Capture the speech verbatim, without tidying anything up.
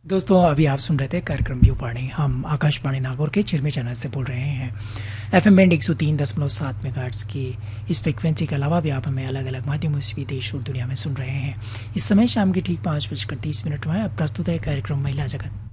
दोस्तों अभी आप सुन रहे थे कार्यक्रम व्यू वाणी। हम आकाशवाणी नागौर के चिरमे चैनल से बोल रहे हैं। एफ एम बैंड एक सौ तीन दशमलव सात मेगाहर्ट्ज़ की इस फ्रिक्वेंसी के अलावा भी आप हमें अलग अलग माध्यमों से भी देश और दुनिया में सुन रहे हैं। इस समय शाम के ठीक पाँच बजकर तीस मिनट हुआ है। अब प्रस्तुत है कार्यक्रम महिला जगत।